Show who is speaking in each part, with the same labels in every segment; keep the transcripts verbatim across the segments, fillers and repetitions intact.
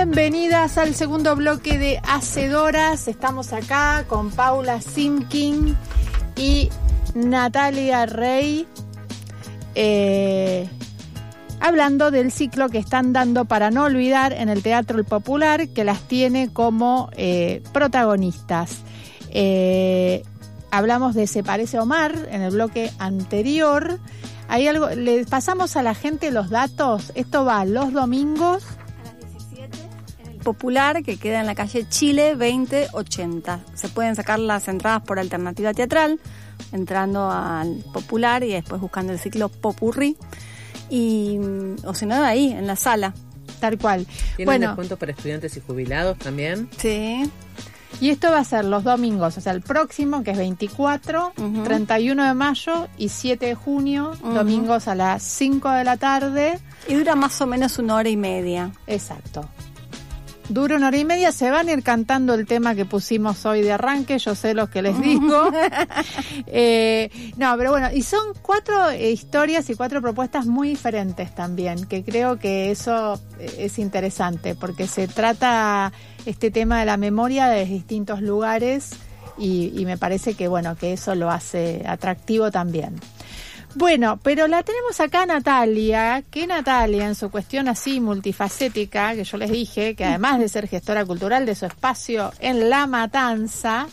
Speaker 1: Bienvenidas al segundo bloque de Hacedoras. Estamos acá con Paula Simkin y Natalia Rey, eh, hablando del ciclo que están dando para no olvidar en el Teatro El Popular, que las tiene como eh, protagonistas. Eh, hablamos de Se parece a Omar en el bloque anterior. Hay algo, le pasamos a la gente los datos. Esto va los domingos
Speaker 2: a las diecisiete en el Popular, que queda en la calle Chile veinte ochenta. Se pueden sacar las entradas por Alternativa Teatral, entrando al Popular y después buscando el ciclo Popurrí, y o si no, ahí en la sala.
Speaker 1: Tal cual.
Speaker 3: ¿Tienen
Speaker 1: bueno,
Speaker 3: descuento para estudiantes y jubilados también?
Speaker 2: Sí.
Speaker 1: Y esto va a ser los domingos, o sea, el próximo, que es veinticuatro, uh-huh. treinta y uno de mayo y siete de junio, uh-huh. domingos a las cinco de la tarde.
Speaker 2: Y dura más o menos una hora y media.
Speaker 1: Exacto. Dura una hora y media, se van a ir cantando el tema que pusimos hoy de arranque, yo sé lo que les digo. eh, no, pero bueno, y son cuatro eh, historias y cuatro propuestas muy diferentes también, que creo que eso eh, es interesante, porque se trata este tema de la memoria de distintos lugares y, y me parece que, bueno, que eso lo hace atractivo también. Bueno, pero la tenemos acá Natalia, que Natalia en su cuestión así multifacética, que yo les dije, que además de ser gestora cultural de su espacio en La Matanza,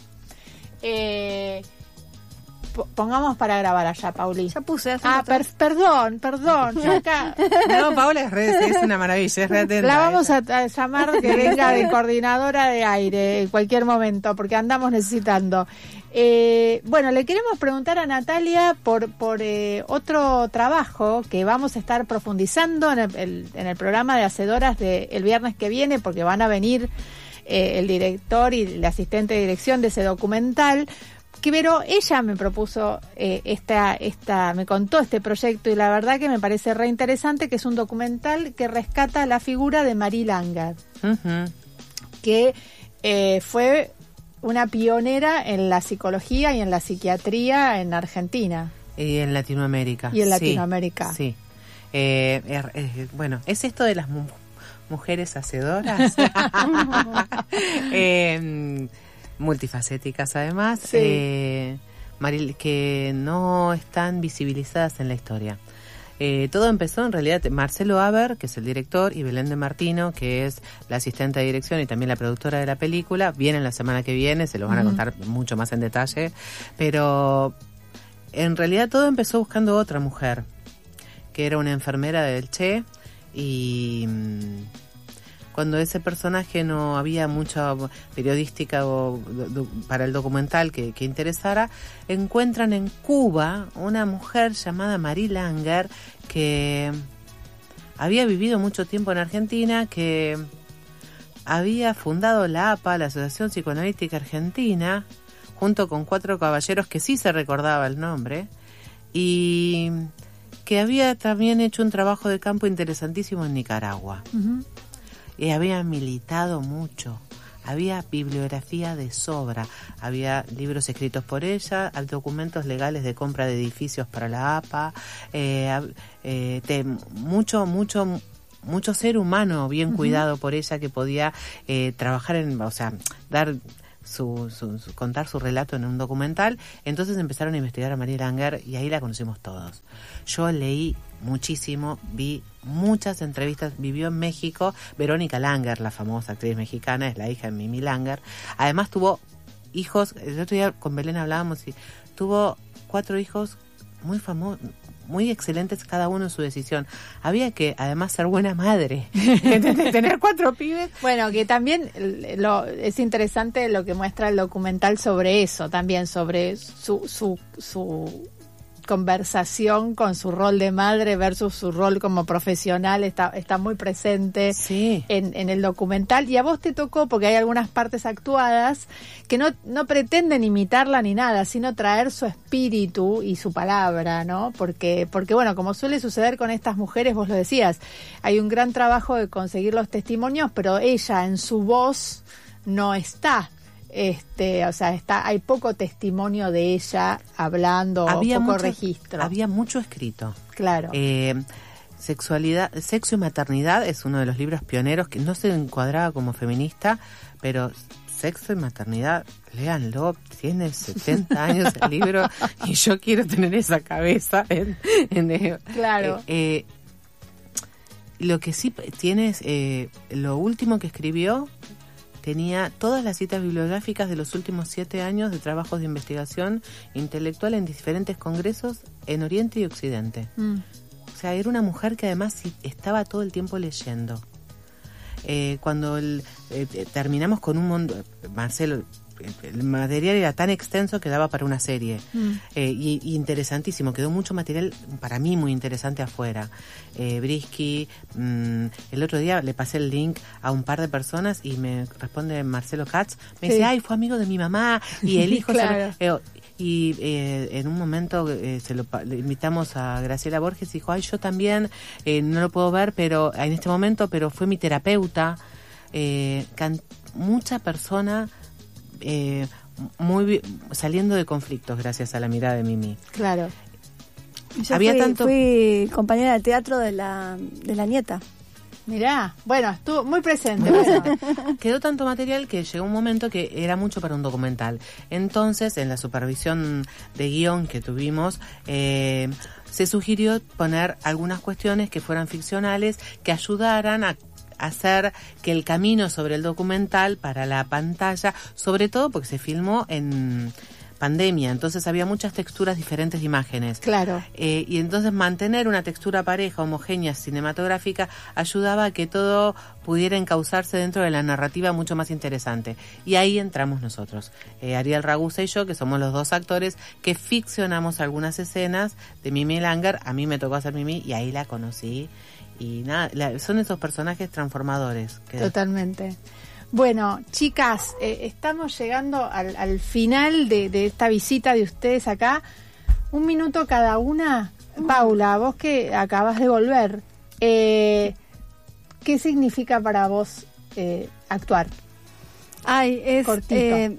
Speaker 1: eh, p- pongamos para grabar allá, Pauli.
Speaker 2: Ya puse.
Speaker 1: Ah, per- perdón, perdón. Yo acá...
Speaker 3: No, Paula es, re, es una maravilla, es re atenta.
Speaker 1: La vamos a, a llamar que venga de coordinadora de aire en cualquier momento, porque andamos necesitando. Eh, bueno, le queremos preguntar a Natalia por por eh, otro trabajo que vamos a estar profundizando en el, el, en el programa de Hacedoras de el viernes que viene, porque van a venir eh, el director y el asistente de dirección de ese documental. Que, pero ella me propuso eh, esta, esta, me contó este proyecto y la verdad que me parece re interesante, que es un documental que rescata la figura de Marie Langer, uh-huh. que eh, fue una pionera en la psicología y en la psiquiatría en Argentina.
Speaker 3: Y en Latinoamérica.
Speaker 1: Y en Latinoamérica.
Speaker 3: Sí. sí. Eh, eh, eh, bueno, ¿es esto de las mu- mujeres hacedoras? eh, multifacéticas además,
Speaker 1: sí.
Speaker 3: eh, Maril, que no están visibilizadas en la historia. Eh, todo empezó en realidad, Marcelo Haber, que es el director, y Belén de Martino, que es la asistente de dirección y también la productora de la película, vienen la semana que viene, se lo van a contar uh-huh. mucho más en detalle, pero en realidad todo empezó buscando otra mujer, que era una enfermera del Che, y cuando ese personaje no había mucha periodística o, do, para el documental que, que interesara, encuentran en Cuba una mujer llamada Marie Langer que había vivido mucho tiempo en Argentina, que había fundado la A P A, la Asociación Psicoanalítica Argentina, junto con cuatro caballeros que sí se recordaba el nombre, y que había también hecho un trabajo de campo interesantísimo en Nicaragua. Uh-huh. Y había militado mucho, había bibliografía de sobra, había libros escritos por ella, documentos legales de compra de edificios para la A P A, eh, eh, te, mucho, mucho, mucho ser humano bien uh-huh. cuidado por ella, que podía eh, trabajar en, o sea, dar su, su, su, contar su relato en un documental. Entonces empezaron a investigar a Marie Langer y ahí la conocimos todos. Yo leí muchísimo, vi muchas entrevistas, vivió en México. Verónica Langer, la famosa actriz mexicana, es la hija de Mimi Langer. Además tuvo hijos, el otro día con Belén hablábamos y tuvo cuatro hijos muy famosos, muy excelentes, cada uno en su decisión. Había que además ser buena madre, tener cuatro pibes.
Speaker 1: Bueno, que también lo, es interesante lo que muestra el documental sobre eso, también sobre su su su conversación con su rol de madre versus su rol como profesional, está está muy presente
Speaker 3: sí.
Speaker 1: en, en el documental. Y a vos te tocó, porque hay algunas partes actuadas que no, no pretenden imitarla ni nada, sino traer su espíritu y su palabra, ¿no? Porque, porque bueno, como suele suceder con estas mujeres, vos lo decías, hay un gran trabajo de conseguir los testimonios, pero ella en su voz no está. Este, o sea, está, hay poco testimonio de ella hablando,
Speaker 3: había
Speaker 1: poco
Speaker 3: mucho,
Speaker 1: registro.
Speaker 3: Había mucho escrito.
Speaker 1: Claro.
Speaker 3: Eh, Sexualidad, Sexo y Maternidad es uno de los libros pioneros que no se encuadraba como feminista, pero Sexo y Maternidad, léanlo, tiene setenta años el libro y yo quiero tener esa cabeza en, en
Speaker 1: claro.
Speaker 3: Eh, eh, lo que sí tiene es, eh, lo último que escribió tenía todas las citas bibliográficas de los últimos siete años de trabajos de investigación intelectual en diferentes congresos en Oriente y Occidente. Mm. O sea, era una mujer que además estaba todo el tiempo leyendo. Eh, cuando el, eh, terminamos con un mundo, Marcelo, el material era tan extenso que daba para una serie. Mm. Eh, y, y interesantísimo, quedó mucho material para mí muy interesante afuera. Eh, Brisky, mmm, el otro día le pasé el link a un par de personas y me responde Marcelo Katz, me sí. dice, ay, fue amigo de mi mamá y el hijo
Speaker 1: claro.
Speaker 3: se... Eh, y eh, en un momento eh, se lo le invitamos a Graciela Borges y dijo, ay, yo también eh, no lo puedo ver pero en este momento, pero fue mi terapeuta. Eh, can, mucha persona eh, muy saliendo de conflictos gracias a la mirada de Mimi.
Speaker 2: Claro. Yo
Speaker 3: Había
Speaker 2: fui,
Speaker 3: tanto...
Speaker 2: fui compañera de teatro de la, de la nieta.
Speaker 1: Mirá, bueno, estuvo muy presente.
Speaker 3: Muy presente. Quedó tanto material que llegó un momento que era mucho para un documental. Entonces, en la supervisión de guión que tuvimos, eh, se sugirió poner algunas cuestiones que fueran ficcionales, que ayudaran a hacer que el camino sobre el documental para la pantalla, sobre todo porque se filmó en pandemia, entonces había muchas texturas diferentes de imágenes.
Speaker 1: Claro.
Speaker 3: Eh, y entonces mantener una textura pareja, homogénea, cinematográfica, ayudaba a que todo pudiera encauzarse dentro de la narrativa mucho más interesante. Y ahí entramos nosotros, eh, Ariel Ragusa y yo, que somos los dos actores que ficcionamos algunas escenas de Mimi Langer. A mí me tocó hacer Mimi y ahí la conocí. Y nada, la, son esos personajes transformadores. Que...
Speaker 1: Totalmente. Bueno, chicas, eh, estamos llegando al, al final de, de esta visita de ustedes acá. Un minuto cada una. Paula, vos que acabas de volver, eh, ¿qué significa para vos eh, actuar?
Speaker 2: Ay, es eh,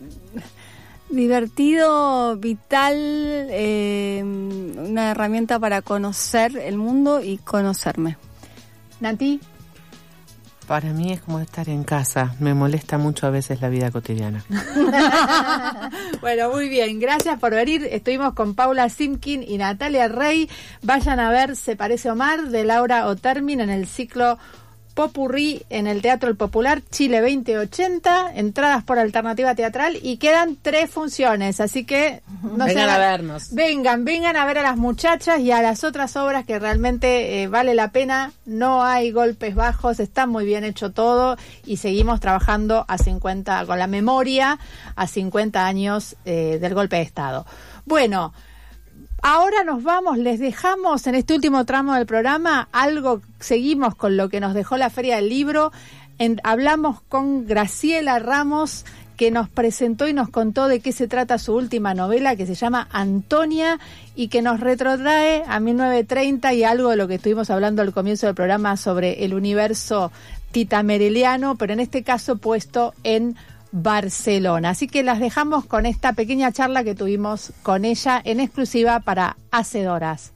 Speaker 2: divertido, vital, eh, una herramienta para conocer el mundo y conocerme.
Speaker 1: Nati.
Speaker 3: Para mí es como estar en casa. Me molesta mucho a veces la vida cotidiana.
Speaker 1: Bueno, muy bien. Gracias por venir. Estuvimos con Paula Simkin y Natalia Rey. Vayan a ver Se parece Omar, de Laura Otermin, en el ciclo Popurrí en el Teatro El Popular, Chile veinte ochenta, entradas por Alternativa Teatral, y quedan tres funciones, así que
Speaker 3: no vengan a vernos.
Speaker 1: Vengan, vengan a ver a las muchachas y a las otras obras que realmente eh, vale la pena. No hay golpes bajos, está muy bien hecho todo y seguimos trabajando a cincuenta con la memoria a cincuenta años eh, del golpe de Estado. Bueno, ahora nos vamos, les dejamos en este último tramo del programa algo, seguimos con lo que nos dejó la Feria del Libro. En, hablamos con Graciela Ramos, que nos presentó y nos contó de qué se trata su última novela, que se llama Antonia, y que nos retrotrae a mil novecientos treinta y algo de lo que estuvimos hablando al comienzo del programa sobre el universo titamereliano, pero en este caso puesto en Barcelona. Así que las dejamos con esta pequeña charla que tuvimos con ella en exclusiva para Hacedoras.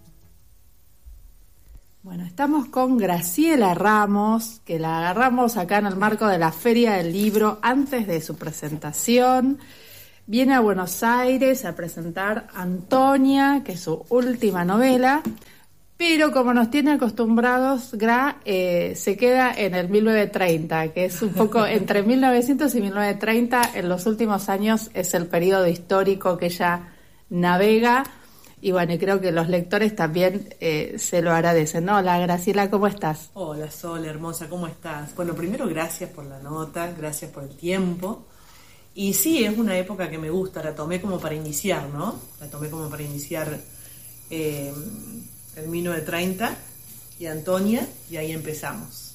Speaker 1: Bueno, estamos con Graciela Ramos, que la agarramos acá en el marco de la Feria del Libro antes de su presentación. Viene a Buenos Aires a presentar Antonia, que es su última novela, pero como nos tiene acostumbrados, Gra eh, se queda en el mil novecientos treinta, que es un poco entre mil novecientos y mil novecientos treinta. En los últimos años es el periodo histórico que ella navega. Y bueno, y creo que los lectores también eh, se lo agradecen. Hola, Graciela, ¿cómo estás?
Speaker 4: Hola, Sol, hermosa, ¿cómo estás? Bueno, primero gracias por la nota, gracias por el tiempo. Y sí, es una época que me gusta, la tomé como para iniciar, ¿no? La tomé como para iniciar eh, el mil novecientos treinta y Antonia, y ahí empezamos.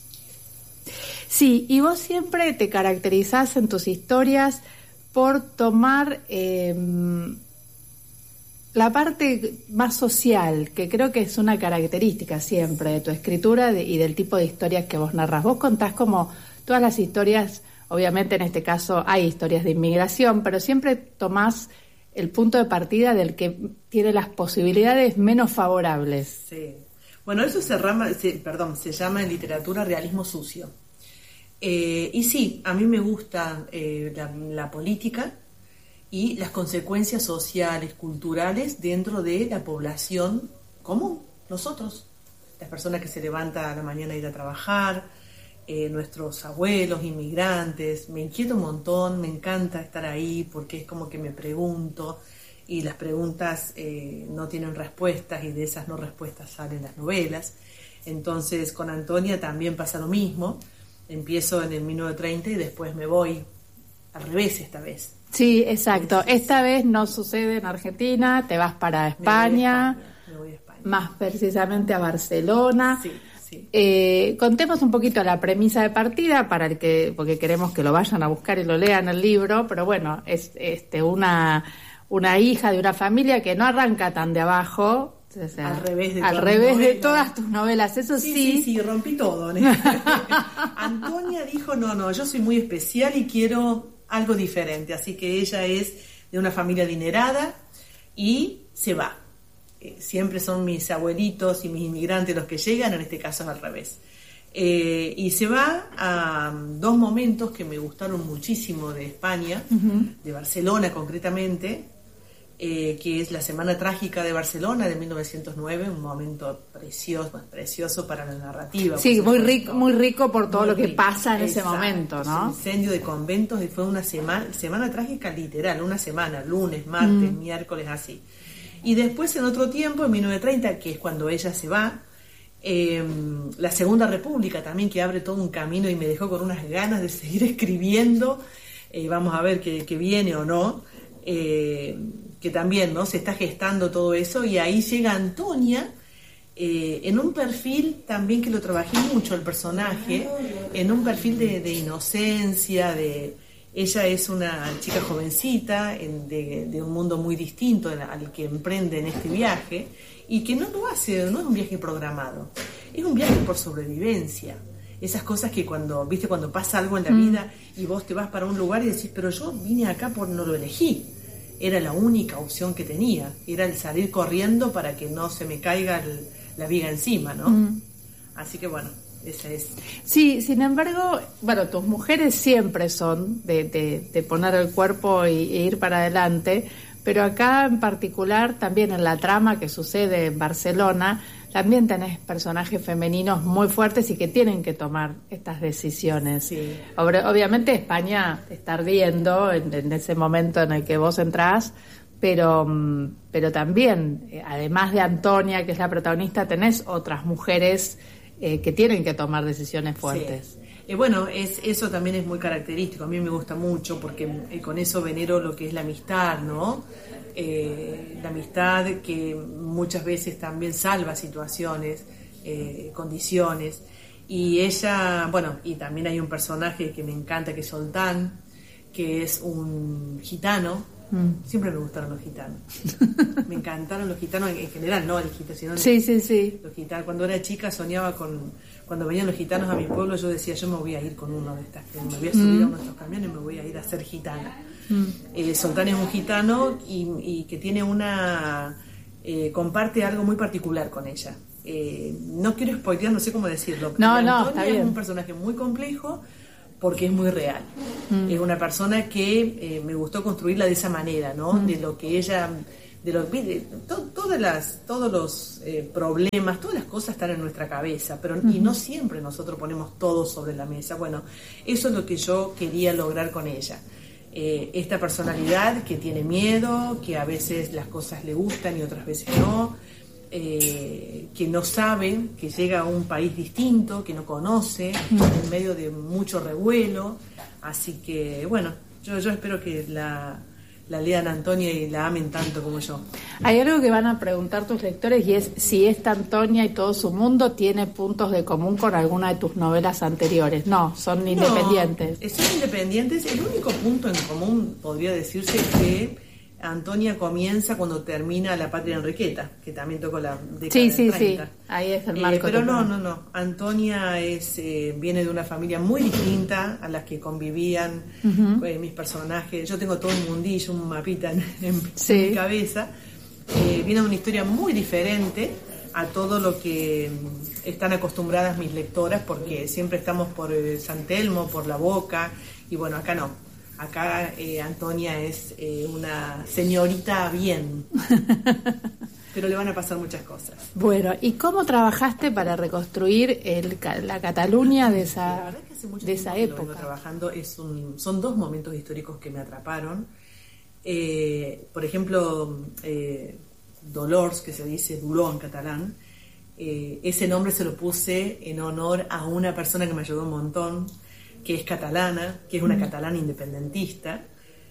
Speaker 1: Sí, y vos siempre te caracterizás en tus historias por tomar Eh, la parte más social, que creo que es una característica siempre de tu escritura y del tipo de historias que vos narras. Vos contás como todas las historias, obviamente en este caso hay historias de inmigración, pero siempre tomás el punto de partida del que tiene las posibilidades menos favorables.
Speaker 4: Sí. Bueno, eso se, rama, se, perdón, se llama en literatura realismo sucio. Eh, y sí, a mí me gusta eh, la, la política y las consecuencias sociales, culturales dentro de la población común, nosotros, las personas que se levantan a la mañana a ir a trabajar, eh, nuestros abuelos, inmigrantes. Me inquieta un montón, me encanta estar ahí porque es como que me pregunto y las preguntas eh, no tienen respuestas y de esas no respuestas salen las novelas. Entonces con Antonia también pasa lo mismo. Empiezo en el mil novecientos treinta y después me voy al revés esta vez.
Speaker 1: Sí, exacto. Esta vez no sucede en Argentina, te vas para España,
Speaker 4: me voy a España, me voy a España.
Speaker 1: Más precisamente a Barcelona.
Speaker 4: Sí, sí.
Speaker 1: Eh, contemos un poquito la premisa de partida para el que, porque queremos que lo vayan a buscar y lo lean el libro, pero bueno, es este una una hija de una familia que no arranca tan de abajo. O sea,
Speaker 4: al revés de,
Speaker 1: al
Speaker 4: todas,
Speaker 1: revés
Speaker 4: de
Speaker 1: todas tus novelas, eso sí.
Speaker 4: Sí, sí, sí, rompí todo. Antonia dijo, no, no, yo soy muy especial y quiero algo diferente. Así que ella es de una familia adinerada y se va. Eh, siempre son mis abuelitos y mis inmigrantes los que llegan, en este caso es al revés. Eh, y se va a dos momentos que me gustaron muchísimo de España, uh-huh. de Barcelona concretamente. Eh, que es la Semana Trágica de Barcelona de mil novecientos nueve, un momento precioso, precioso para la narrativa.
Speaker 1: Sí, muy rico, muy rico por todo
Speaker 4: muy
Speaker 1: lo que
Speaker 4: rico.
Speaker 1: pasa en
Speaker 4: Exacto.
Speaker 1: ese momento, ¿no?
Speaker 4: El incendio de conventos y fue una semana, semana trágica literal, una semana, lunes, martes, mm. miércoles, así. Y después en otro tiempo, en mil novecientos treinta, que es cuando ella se va, eh, la Segunda República también, que abre todo un camino y me dejó con unas ganas de seguir escribiendo, eh, vamos a ver qué, qué viene o no, eh, que también, ¿no?, se está gestando todo eso, y ahí llega Antonia, eh, en un perfil también que lo trabajé mucho el personaje, en un perfil de, de inocencia, de ella es una chica jovencita en, de, de un mundo muy distinto al que emprende en este viaje, y que no lo hace, no es un viaje programado, es un viaje por sobrevivencia. Esas cosas que cuando, viste, cuando pasa algo en la mm. vida y vos te vas para un lugar y decís, pero yo vine acá por no lo elegí. Era la única opción que tenía, era el salir corriendo para que no se me caiga el, la viga encima, ¿no? Mm. Así que bueno, esa es.
Speaker 1: Sí, sin embargo, bueno, tus mujeres siempre son de, de, de poner el cuerpo y, e ir para adelante, pero acá en particular, también en la trama que sucede en Barcelona, también tenés personajes femeninos muy fuertes y que tienen que tomar estas decisiones.
Speaker 4: Sí.
Speaker 1: Ob- obviamente España está ardiendo en, en ese momento en el que vos entrás, pero, pero también, eh, además de Antonia, que es la protagonista, tenés otras mujeres eh, que tienen que tomar decisiones fuertes.
Speaker 4: Sí. Eh, bueno, es, eso también es muy característico, a mí me gusta mucho porque eh, con eso venero lo que es la amistad, ¿no? Eh, la amistad que muchas veces también salva situaciones, eh, condiciones, y ella, bueno, y también hay un personaje que me encanta, que es Soltán, que es un gitano. Mm. Siempre me gustaron los gitanos, me encantaron los gitanos en, en general, no el gitano, sino
Speaker 1: sí,
Speaker 4: el,
Speaker 1: sí, sí.
Speaker 4: los gitanos. Cuando era chica soñaba con, cuando venían los gitanos a mi pueblo, yo decía, yo me voy a ir con uno de estas, me voy a subir mm. a uno de estos camiones y me voy a ir a ser gitana. Mm. Eh, Soltán es un gitano y, y que tiene una eh, comparte algo muy particular con ella. Eh, no quiero spoilear, no sé cómo decirlo.
Speaker 1: No,
Speaker 4: Antonia
Speaker 1: no, está bien.
Speaker 4: Es un personaje muy complejo porque es muy real. Mm. Es una persona que eh, me gustó construirla de esa manera, ¿no? Mm. De lo que ella, de lo de, to, todas las, todos los eh, problemas, todas las cosas están en nuestra cabeza, pero mm. y no siempre nosotros ponemos todo sobre la mesa. Bueno, eso es lo que yo quería lograr con ella. Eh, esta personalidad que tiene miedo, que a veces las cosas le gustan y otras veces no, eh, que no sabe, que llega a un país distinto, que no conoce, en medio de mucho revuelo. Así que bueno, yo, yo espero que la, la lean Antonia y la amen tanto como yo.
Speaker 1: Hay algo que van a preguntar tus lectores, y es si esta Antonia y todo su mundo tiene puntos de común con alguna de tus novelas anteriores. No, son independientes.
Speaker 4: No, son independientes. El único punto en común podría decirse que Antonia comienza cuando termina La Patria Enriqueta, que también tocó la década
Speaker 1: sí, sí,
Speaker 4: del treinta.
Speaker 1: Sí, ahí es el marco.
Speaker 4: Eh, pero no, no, no. Antonia es eh, viene de una familia muy distinta a las que convivían uh-huh. eh, mis personajes. Yo tengo todo un mundillo, un mapita en, en, sí. en mi cabeza. Eh, viene de una historia muy diferente, a todo lo que están acostumbradas mis lectoras, porque siempre estamos por eh, San Telmo, por La Boca, y bueno, acá no. Acá eh, Antonia es eh, una señorita bien, pero le van a pasar muchas cosas.
Speaker 1: Bueno, ¿y cómo trabajaste para reconstruir el, la Cataluña de esa, de esa época?
Speaker 4: Lo vengo trabajando, es un, son dos momentos históricos que me atraparon. Eh, por ejemplo, eh, Dolors, que se dice Dolor en catalán, eh, ese nombre se lo puse en honor a una persona que me ayudó un montón, que es catalana, que es una mm. catalana independentista,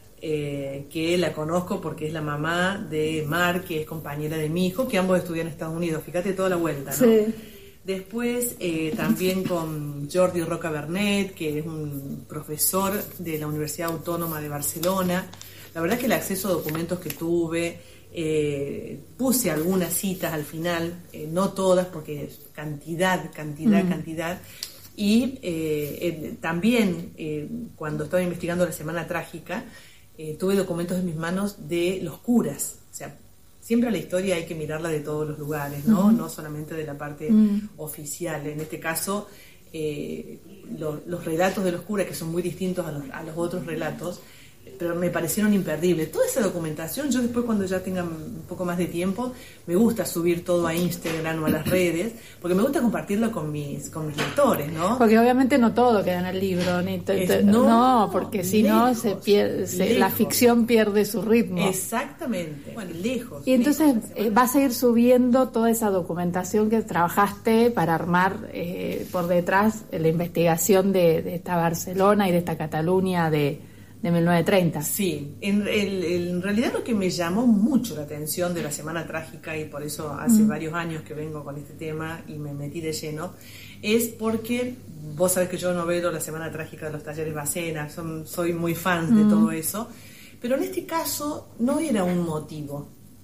Speaker 4: eh, que la conozco porque es la mamá de Mar, que es compañera de mi hijo, que ambos estudian en Estados Unidos. Fíjate toda la vuelta, ¿no? Sí. Después eh, también con Jordi Roca Bernet, que es un profesor de la Universidad Autónoma de Barcelona. La verdad es que el acceso a documentos que tuve, eh, puse algunas citas al final, eh, no todas, porque es cantidad, cantidad, mm. cantidad. Y eh, eh, también eh, cuando estaba investigando la Semana Trágica, eh, tuve documentos en mis manos de los curas. O sea, siempre la historia hay que mirarla de todos los lugares, ¿no? Uh-huh. No solamente de la parte uh-huh. oficial. En este caso, eh, lo, los relatos de los curas, que son muy distintos a los, a los otros relatos, pero me parecieron imperdibles. Toda esa documentación, yo después cuando ya tenga un poco más de tiempo, me gusta subir todo a Instagram o a las redes, porque me gusta compartirlo con mis con mis lectores, ¿no?
Speaker 1: Porque obviamente no todo queda en el libro, ni t- t- es, no, no, porque si no se pierde, se, la ficción pierde su ritmo.
Speaker 4: Exactamente, bueno, lejos.
Speaker 1: Y entonces
Speaker 4: lejos,
Speaker 1: eh, vas a ir subiendo toda esa documentación que trabajaste para armar eh, por detrás la investigación de, de esta Barcelona y de esta Cataluña de de mil novecientos treinta.
Speaker 4: Sí, en, en, en realidad lo que me llamó mucho la atención de la Semana Trágica, y por eso hace mm. varios años que vengo con este tema y me metí de lleno, es porque vos sabés que yo no veo la Semana Trágica de los Talleres Bacena, son, soy muy fan mm. de todo eso, pero en este caso no era un motivo.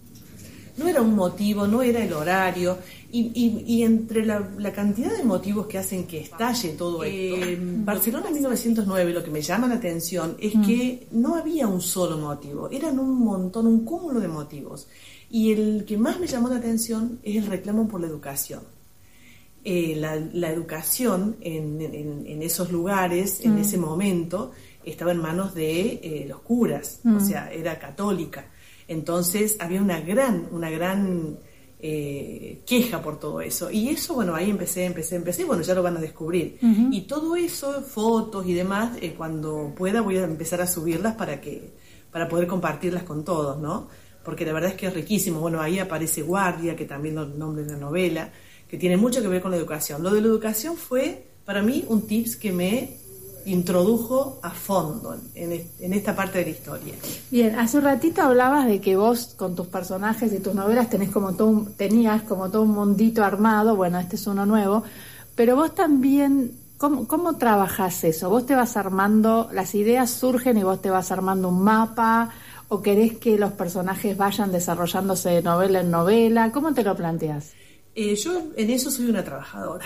Speaker 4: No era un motivo, no era el horario, y, y, y entre la, la cantidad de motivos que hacen que estalle todo esto, eh, Barcelona mil novecientos nueve, lo que me llama la atención es mm. que no había un solo motivo, eran un montón, un cúmulo de motivos, y el que más me llamó la atención es el reclamo por la educación. Eh, la, la educación en, en, en esos lugares, mm. en ese momento, estaba en manos de eh, los curas, mm. o sea, era católica. Entonces había una gran, una gran eh, queja por todo eso. Y eso, bueno, ahí empecé, empecé, empecé, bueno, ya lo van a descubrir. Uh-huh. Y todo eso, fotos y demás, eh, cuando pueda voy a empezar a subirlas para que, para poder compartirlas con todos, ¿no? Porque la verdad es que es riquísimo. Bueno, ahí aparece Guardia, que también lo nombra en la novela, que tiene mucho que ver con la educación. Lo de la educación fue, para mí, un tips que me introdujo a fondo en, en esta parte de la historia.
Speaker 1: Bien, hace un ratito hablabas de que vos con tus personajes y tus novelas tenés como todo un, tenías como todo un mundito armado, bueno, este es uno nuevo, pero vos también, ¿cómo, cómo trabajás eso? ¿Vos te vas armando, las ideas surgen y vos te vas armando un mapa, o querés que los personajes vayan desarrollándose de novela en novela? ¿Cómo te lo planteás?
Speaker 4: Eh, yo en eso soy una trabajadora.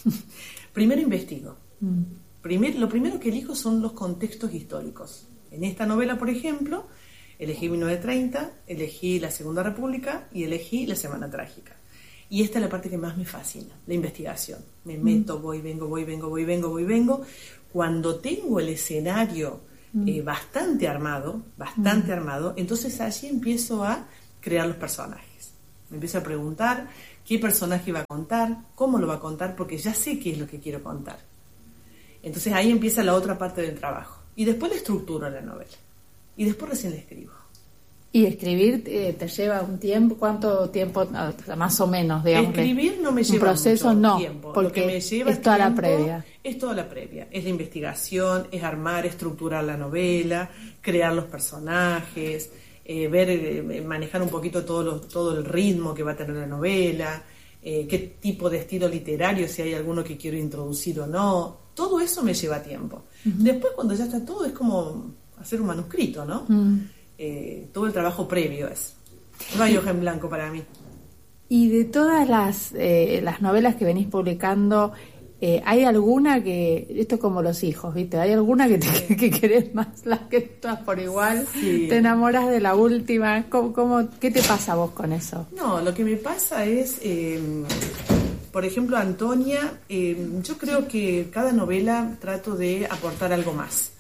Speaker 4: Primero investigo. Mm. Primer, lo primero que elijo son los contextos históricos. En esta novela, por ejemplo, elegí mil novecientos treinta, elegí la Segunda República y elegí la Semana Trágica. Y esta es la parte que más me fascina, la investigación. Me meto, voy, vengo, voy, vengo, voy, vengo, voy, vengo. Cuando tengo el escenario eh, bastante armado, bastante armado, entonces allí empiezo a crear los personajes. Me empiezo a preguntar qué personaje va a contar, cómo lo va a contar, porque ya sé qué es lo que quiero contar. Entonces ahí empieza la otra parte del trabajo. Y después le estructuro la novela. Y después recién la escribo.
Speaker 1: ¿Y escribir eh, te lleva un tiempo? ¿Cuánto tiempo? O sea, más o menos, digamos.
Speaker 4: Escribir no me lleva
Speaker 1: un proceso,
Speaker 4: mucho
Speaker 1: no,
Speaker 4: tiempo.
Speaker 1: Porque
Speaker 4: Lo que me lleva
Speaker 1: es toda
Speaker 4: tiempo,
Speaker 1: la previa.
Speaker 4: Es toda la previa. Es la investigación, es armar, estructurar la novela, crear los personajes, eh, ver, eh, manejar un poquito todo, lo, todo el ritmo que va a tener la novela, eh, qué tipo de estilo literario, si hay alguno que quiero introducir o no. Todo eso me lleva tiempo. Uh-huh. Después, cuando ya está todo, es como hacer un manuscrito, ¿no? Uh-huh. Eh, todo el trabajo previo es. No hay hoja en blanco para mí.
Speaker 1: Y de todas las, eh, las novelas que venís publicando, Eh, ¿Hay alguna que, esto es como los hijos, ¿viste? ¿Hay alguna que, te, que querés más, las que todas por igual? Sí. ¿Te enamoras de la última? ¿Cómo, cómo, ¿Qué te pasa a vos con eso?
Speaker 4: No, lo que me pasa es, eh, por ejemplo, Antonia, eh, yo creo que cada novela trato de aportar algo más.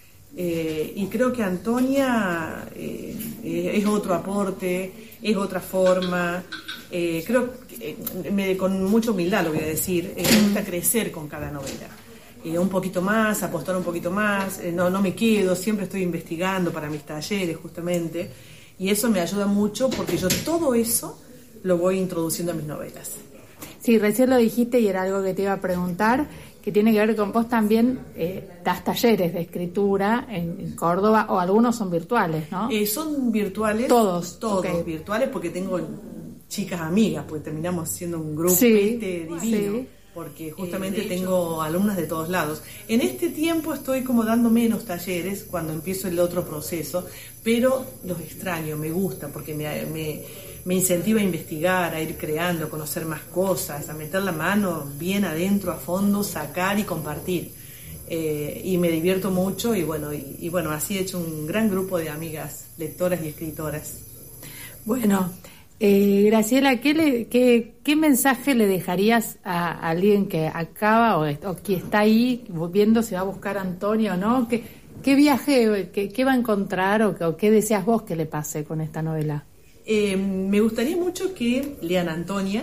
Speaker 4: Eh, y creo que Antonia eh, es otro aporte, es otra forma. Eh, creo que, eh, me, con mucha humildad lo voy a decir, eh, me gusta crecer con cada novela. Eh, un poquito más, apostar un poquito más, eh, no, no me quedo, siempre estoy investigando para mis talleres justamente, y eso me ayuda mucho porque yo todo eso lo voy introduciendo a mis novelas.
Speaker 1: Sí, recién lo dijiste y era algo que te iba a preguntar, que tiene que ver con vos también, eh, das talleres de escritura en, en Córdoba, o algunos son virtuales, ¿no?
Speaker 4: Eh, son virtuales.
Speaker 1: Todos.
Speaker 4: Todos
Speaker 1: okay.
Speaker 4: virtuales, porque tengo chicas amigas, porque terminamos siendo un grupo
Speaker 1: sí,
Speaker 4: este, divino, sí. Porque justamente eh, tengo hecho, alumnas de todos lados. En este tiempo estoy como dando menos talleres cuando empiezo el otro proceso, pero los extraño, me gusta, porque me... me me incentiva a investigar, a ir creando, a conocer más cosas, a meter la mano bien adentro, a fondo, sacar y compartir. Eh, y me divierto mucho y bueno, y, y bueno, así he hecho un gran grupo de amigas, lectoras y escritoras.
Speaker 1: Bueno, eh, Graciela, ¿qué, le, qué, ¿qué mensaje le dejarías a, a alguien que acaba o, o que está ahí viendo si va a buscar a Antonio o no? ¿Qué, qué viaje, qué, qué va a encontrar o, o qué deseas vos que le pase con esta novela?
Speaker 4: Eh, me gustaría mucho que lean Antonia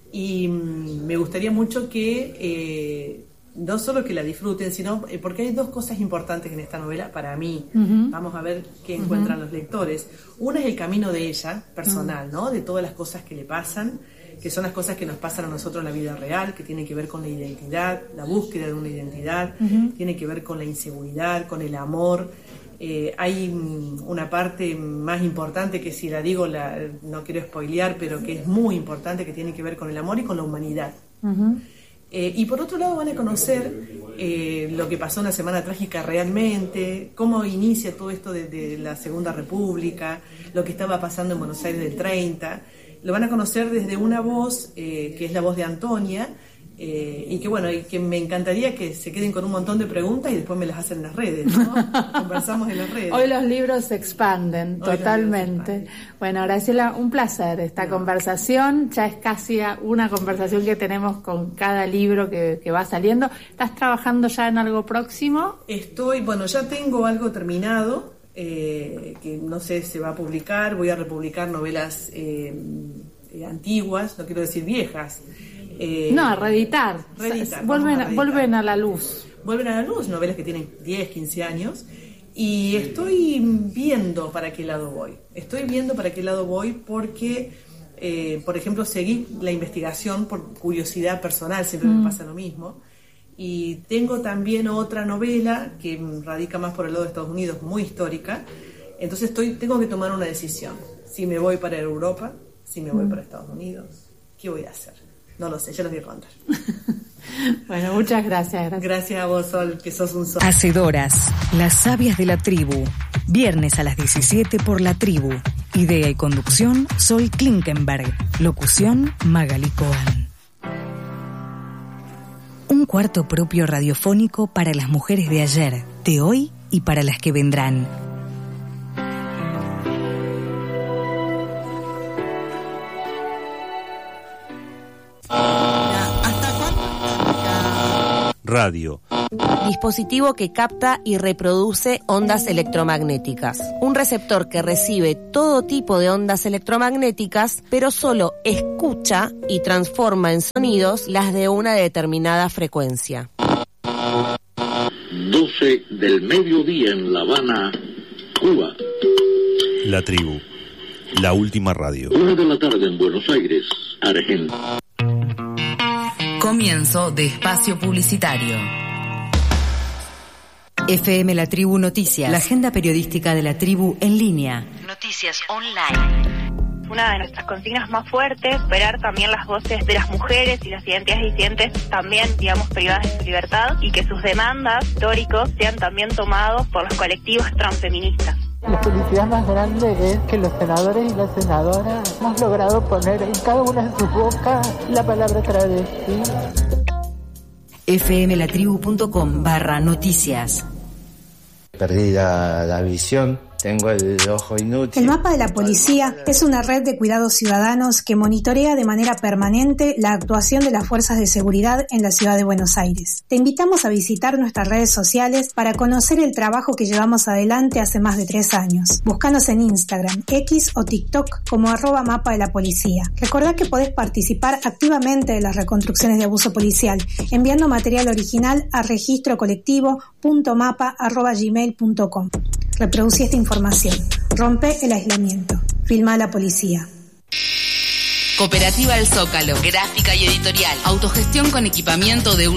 Speaker 4: y mm, me gustaría mucho que eh, no solo que la disfruten, sino eh, porque hay dos cosas importantes en esta novela para mí. Uh-huh. Vamos a ver qué encuentran uh-huh. los lectores. Una es el camino de ella, personal, uh-huh. ¿no? De todas las cosas que le pasan, que son las cosas que nos pasan a nosotros en la vida real, que tienen que ver con la identidad, la búsqueda de una identidad, uh-huh. tiene que ver con la inseguridad, con el amor. Eh, hay una parte más importante que si la digo la, no quiero spoilear, pero que es muy importante, que tiene que ver con el amor y con la humanidad. Uh-huh. Eh, y por otro lado van a conocer eh, lo que pasó en la Semana Trágica realmente, cómo inicia todo esto de, de la Segunda República, lo que estaba pasando en Buenos Aires del treinta. Lo van a conocer desde una voz, eh, que es la voz de Antonia, Eh, y que bueno, y que me encantaría que se queden con un montón de preguntas y después me las hacen en las redes, ¿no? Conversamos en las redes.
Speaker 1: Hoy los libros se expanden Hoy totalmente. Se expanden. Bueno, Graciela, un placer esta no. conversación. Ya es casi una conversación que tenemos con cada libro que, que va saliendo. ¿Estás trabajando ya en algo próximo?
Speaker 4: Estoy, bueno, ya tengo algo terminado, eh, que no sé si se va a publicar. Voy a republicar novelas eh, eh, antiguas, no quiero decir viejas.
Speaker 1: Eh, no, a reeditar.
Speaker 4: reeditar
Speaker 1: vuelven,
Speaker 4: a
Speaker 1: vuelven a la luz.
Speaker 4: Vuelven a la luz, novelas que tienen diez, quince años. Y estoy viendo para qué lado voy. Estoy viendo para qué lado voy porque, eh, por ejemplo, seguí la investigación por curiosidad personal, siempre mm. me pasa lo mismo. Y tengo también otra novela que radica más por el lado de Estados Unidos, muy histórica. Entonces estoy, tengo que tomar una decisión. Si me voy para Europa, si me voy mm. para Estados Unidos, ¿qué voy a hacer? No lo sé, ya los voy a contar.
Speaker 1: Bueno, muchas gracias, gracias.
Speaker 4: Gracias a vos, Sol, que sos un sol.
Speaker 5: Hacedoras, las sabias de la tribu. Viernes a las diecisiete por La Tribu. Idea y conducción, Sol Klinkenberg. Locución, Magali Cohen. Un cuarto propio radiofónico para las mujeres de ayer, de hoy y para las que vendrán.
Speaker 6: Radio.
Speaker 7: Dispositivo que capta y reproduce ondas electromagnéticas. Un receptor que recibe todo tipo de ondas electromagnéticas, pero solo escucha y transforma en sonidos las de una determinada frecuencia.
Speaker 8: doce del mediodía en La Habana, Cuba.
Speaker 6: La Tribu, la última radio.
Speaker 8: Una de la tarde en Buenos Aires, Argentina.
Speaker 5: Comienzo de espacio publicitario. F M La Tribu Noticias, la agenda periodística de La Tribu en línea.
Speaker 9: Noticias online. Una de nuestras consignas más fuertes, esperar también las voces de las mujeres y las identidades disidentes también, digamos, privadas de su libertad, y que sus demandas históricos sean también tomados por los colectivos transfeministas.
Speaker 10: La felicidad más grande es que los senadores y las senadoras hemos logrado poner en cada una de sus bocas la palabra travesti.
Speaker 5: fmlatribu.com barra noticias.
Speaker 11: Perdí la, la visión, tengo el ojo inútil.
Speaker 12: El mapa de la policía es una red de cuidados ciudadanos que monitorea de manera permanente la actuación de las fuerzas de seguridad en la ciudad de Buenos Aires. Te invitamos a visitar nuestras redes sociales para conocer el trabajo que llevamos adelante hace más de tres años. Búscanos en Instagram, X o TikTok como arroba mapa de la policía. Recordá que podés participar activamente de las reconstrucciones de abuso policial enviando material original a registro colectivo punto mapa arroba gmail punto com. Reproducí esta información. Rompe el aislamiento. Filma a la policía.
Speaker 13: Cooperativa El Zócalo. Gráfica y editorial. Autogestión con equipamiento de